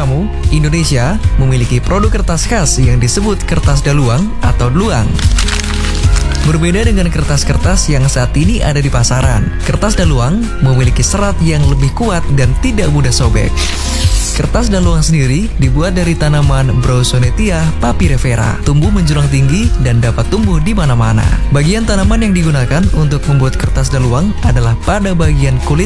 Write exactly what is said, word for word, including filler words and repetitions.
kamu, Indonesia memiliki produk kertas khas yang disebut kertas daluang atau dluang. Berbeda dengan kertas-kertas yang saat ini ada di pasaran, kertas daluang memiliki serat yang lebih kuat dan tidak mudah sobek. Kertas daluang sendiri dibuat dari tanaman Brosonetia papyrifera, tumbuh menjulang tinggi dan dapat tumbuh di mana-mana. Bagian tanaman yang digunakan untuk membuat kertas daluang adalah pada bagian kulit